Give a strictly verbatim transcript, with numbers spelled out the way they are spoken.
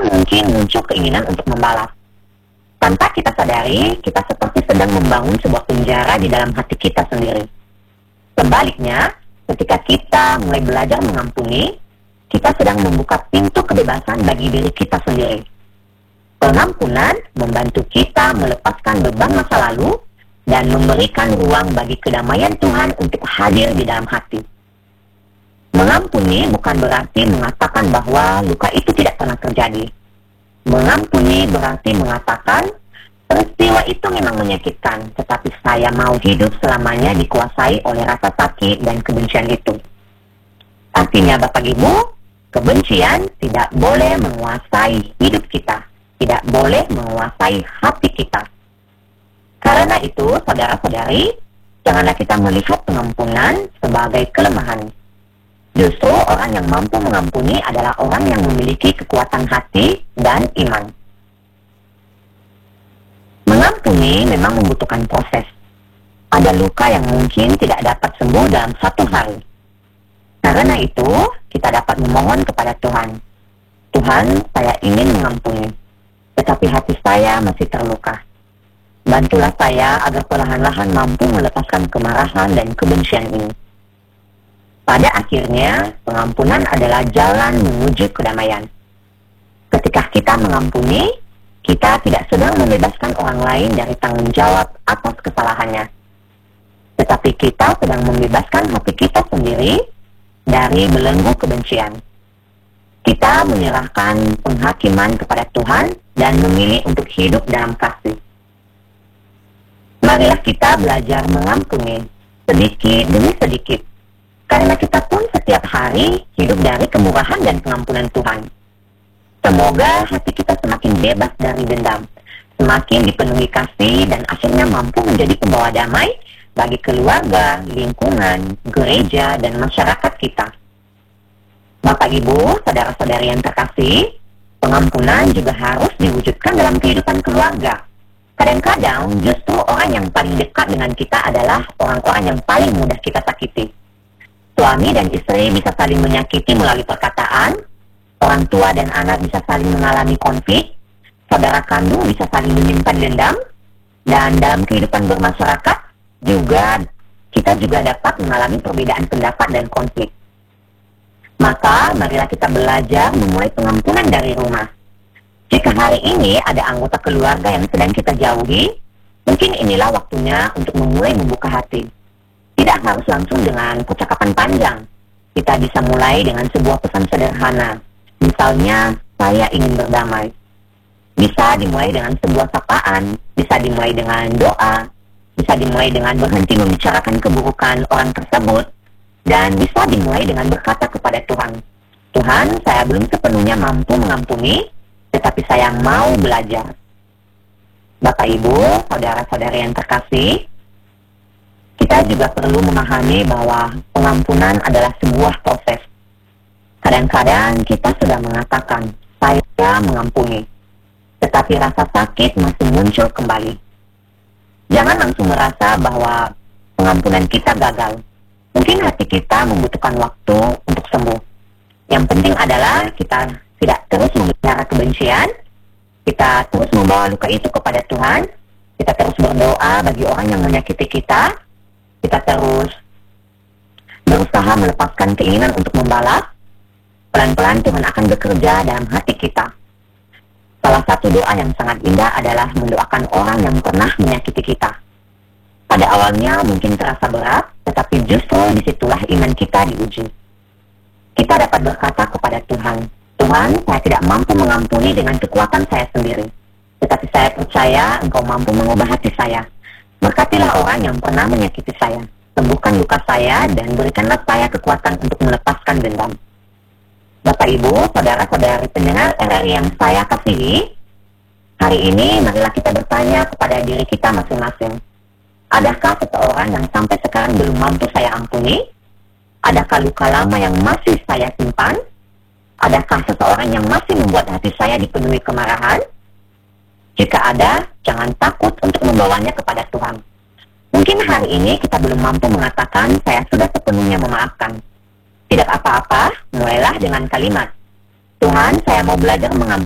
mungkin muncul keinginan untuk membalas. Tanpa kita sadari, kita seperti sedang membangun sebuah penjara di dalam hati kita sendiri. Sebaliknya, ketika kita mulai belajar mengampuni, kita sedang membuka pintu kebebasan bagi diri kita sendiri. Pengampunan membantu kita melepaskan beban masa lalu dan memberikan ruang bagi kedamaian Tuhan untuk hadir di dalam hati. Mengampuni bukan berarti mengatakan bahwa luka itu tidak pernah terjadi. Mengampuni berarti mengatakan, peristiwa itu memang menyakitkan, tetapi saya mau hidup selamanya dikuasai oleh rasa sakit dan kebencian itu. Artinya Bapak Ibu, kebencian tidak boleh menguasai hidup kita, tidak boleh menguasai hati kita. Karena itu, saudara-saudari, janganlah kita melihat pengampunan sebagai kelemahan. Justru orang yang mampu mengampuni adalah orang yang memiliki kekuatan hati dan iman. Mengampuni memang membutuhkan proses. Ada luka yang mungkin tidak dapat sembuh dalam satu hari. Karena itu, kita dapat memohon kepada Tuhan. Tuhan, saya ingin mengampuni, tetapi hati saya masih terluka. Bantulah saya agar perlahan-lahan mampu melepaskan kemarahan dan kebencian ini. Pada akhirnya, pengampunan adalah jalan menuju kedamaian. Ketika kita mengampuni, kita tidak sedang membebaskan orang lain dari tanggung jawab atas kesalahannya. Tetapi kita sedang membebaskan hati kita sendiri dari belenggu kebencian. Kita menyerahkan penghakiman kepada Tuhan dan memilih untuk hidup dalam kasih. Marilah kita belajar mengampuni sedikit demi sedikit. Karena kita pun setiap hari hidup dari kemurahan dan pengampunan Tuhan. Semoga hati kita semakin bebas dari dendam, semakin dipenuhi kasih, dan akhirnya mampu menjadi pembawa damai bagi keluarga, lingkungan, gereja, dan masyarakat kita. Bapak Ibu, saudara-saudari yang terkasih, pengampunan juga harus diwujudkan dalam kehidupan keluarga. Kadang-kadang justru orang yang paling dekat dengan kita adalah orang-orang yang paling mudah kita sakiti. Suami dan istri bisa saling menyakiti melalui perkataan, orang tua dan anak bisa saling mengalami konflik, saudara kandung bisa saling menyimpan dendam, dan dalam kehidupan bermasyarakat juga kita juga dapat mengalami perbedaan pendapat dan konflik. Maka marilah kita belajar memulai pengampunan dari rumah. Jika hari ini ada anggota keluarga yang sedang kita jauhi, mungkin inilah waktunya untuk memulai membuka hati. Tidak harus langsung dengan percakapan panjang. Kita bisa mulai dengan sebuah pesan sederhana. Misalnya, saya ingin berdamai. Bisa dimulai dengan sebuah sapaan, bisa dimulai dengan doa, bisa dimulai dengan berhenti membicarakan keburukan orang tersebut, dan bisa dimulai dengan berkata kepada Tuhan, Tuhan, saya belum sepenuhnya mampu mengampuni, tetapi saya mau belajar. Bapak Ibu, saudara-saudari yang terkasih, kita juga perlu memahami bahwa pengampunan adalah sebuah proses. Kadang-kadang kita sudah mengatakan, saya mengampuni, tetapi rasa sakit masih muncul kembali. Jangan langsung merasa bahwa pengampunan kita gagal. Mungkin hati kita membutuhkan waktu untuk sembuh. Yang penting adalah kita tidak terus memelihara kebencian, kita terus membawa luka itu kepada Tuhan, kita terus berdoa bagi orang yang menyakiti kita, kita terus berusaha melepaskan keinginan untuk membalas. Pelan-pelan Tuhan akan bekerja dalam hati kita. Salah satu doa yang sangat indah adalah mendoakan orang yang pernah menyakiti kita. Pada awalnya mungkin terasa berat, tetapi justru disitulah iman kita diuji. Kita dapat berkata kepada Tuhan, Tuhan, saya tidak mampu mengampuni dengan kekuatan saya sendiri, tetapi saya percaya Engkau mampu mengubah hati saya. Berkatilah orang yang pernah menyakiti saya, sembuhkan luka saya, dan berikanlah saya kekuatan untuk melepaskan dendam. Bapak Ibu, saudara-saudari pendengar R R I yang saya kasihi, hari ini marilah kita bertanya kepada diri kita masing-masing. Adakah seseorang yang sampai sekarang belum mampu saya ampuni? Adakah luka lama yang masih saya simpan? Adakah seseorang yang masih membuat hati saya dipenuhi kemarahan? Jika ada, jangan takut untuk membawanya kepada Tuhan. Mungkin hari ini kita belum mampu mengatakan saya sudah sepenuhnya memaafkan. Tidak apa-apa, mulailah dengan kalimat, Tuhan, saya mau belajar mengampuni.